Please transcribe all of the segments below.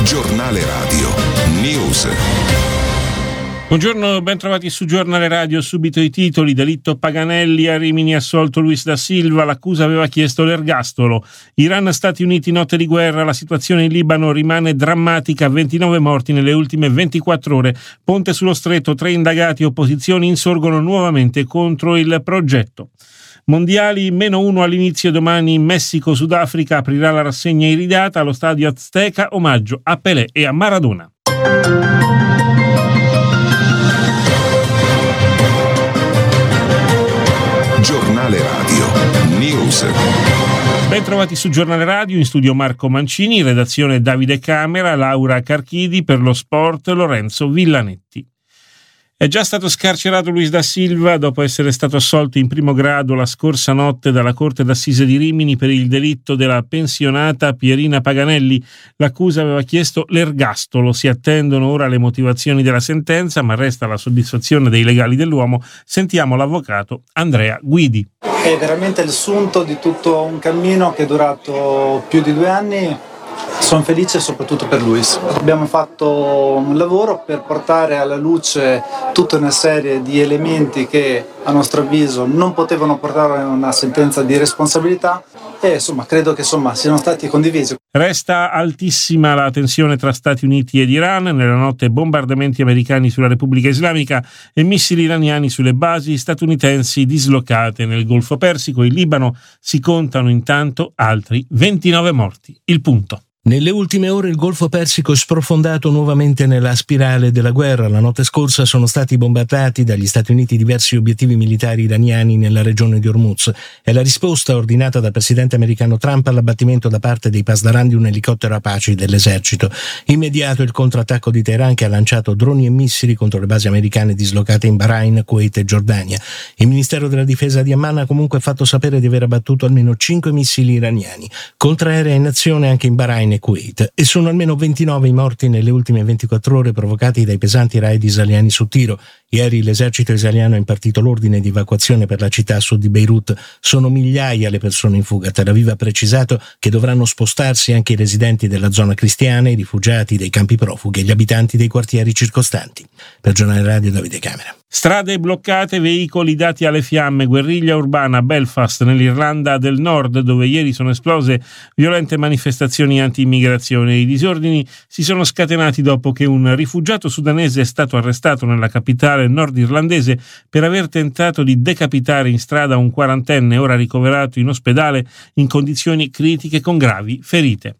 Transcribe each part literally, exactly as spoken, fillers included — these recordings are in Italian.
Giornale Radio News. Buongiorno, ben trovati su Giornale Radio. Subito i titoli. Delitto Paganelli, a Rimini assolto Luis da Silva, l'accusa aveva chiesto l'ergastolo. Iran, Stati Uniti, notte di guerra, la situazione in Libano rimane drammatica, ventinove morti nelle ultime ventiquattro ore. Ponte sullo stretto, tre indagati, opposizioni insorgono nuovamente contro il progetto. Mondiali, meno uno all'inizio, domani in Messico, Sudafrica, aprirà la rassegna iridata allo stadio Azteca, omaggio a Pelé e a Maradona. Giornale Radio News. Ben trovati su Giornale Radio, in studio Marco Mancini, redazione Davide Camera, Laura Carchidi, per lo sport Lorenzo Villanetti. È già stato scarcerato Luis da Silva dopo essere stato assolto in primo grado la scorsa notte dalla Corte d'Assise di Rimini per il delitto della pensionata Pierina Paganelli. L'accusa aveva chiesto l'ergastolo. Si attendono ora le motivazioni della sentenza, ma resta la soddisfazione dei legali dell'uomo. Sentiamo l'avvocato Andrea Guidi. È veramente il sunto di tutto un cammino che è durato più di due anni. Sono felice soprattutto per Luis. Abbiamo fatto un lavoro per portare alla luce tutta una serie di elementi che a nostro avviso non potevano portare a una sentenza di responsabilità e insomma credo che insomma siano stati condivisi. Resta altissima la tensione tra Stati Uniti ed Iran. Nella notte bombardamenti americani sulla Repubblica Islamica e missili iraniani sulle basi statunitensi dislocate nel Golfo Persico. In Libano si contano intanto altri ventinove morti. Il punto. Nelle ultime ore il Golfo Persico è sprofondato nuovamente nella spirale della guerra. La notte scorsa sono stati bombardati dagli Stati Uniti diversi obiettivi militari iraniani nella regione di Hormuz. È la risposta ordinata dal presidente americano Trump all'abbattimento da parte dei Pasdaran di un elicottero Apache dell'esercito. Immediato il contrattacco di Teheran, che ha lanciato droni e missili contro le basi americane dislocate in Bahrain, Kuwait e Giordania. Il Ministero della Difesa di Amman ha comunque fatto sapere di aver abbattuto almeno cinque missili iraniani, contraerea in azione anche in Bahrain e Kuwait, e sono almeno ventinove i morti nelle ultime ventiquattro ore provocati dai pesanti raid israeliani su tiro. Ieri l'esercito israeliano ha impartito l'ordine di evacuazione per la città a sud di Beirut. Sono migliaia le persone in fuga. Tel Aviv ha precisato che dovranno spostarsi anche i residenti della zona cristiana, i rifugiati dei campi profughi e gli abitanti dei quartieri circostanti. Per Giornale Radio Davide Camera. Strade bloccate, veicoli dati alle fiamme, guerriglia urbana a Belfast nell'Irlanda del Nord, dove ieri sono esplose violente manifestazioni anti-immigrazione. I disordini si sono scatenati dopo che un rifugiato sudanese è stato arrestato nella capitale nordirlandese per aver tentato di decapitare in strada un quarantenne, ora ricoverato in ospedale in condizioni critiche con gravi ferite.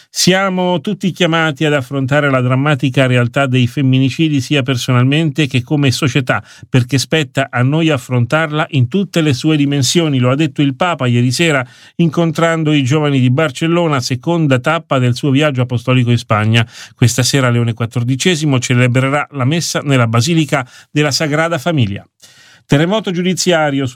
Siamo tutti chiamati ad affrontare la drammatica realtà dei femminicidi sia personalmente che come società, perché spetta a noi affrontarla in tutte le sue dimensioni. Lo ha detto il Papa ieri sera incontrando i giovani di Barcellona, seconda tappa del suo viaggio apostolico in Spagna. Questa sera Leone quattordicesimo celebrerà la messa nella Basilica della Sagrada Famiglia. Terremoto giudiziario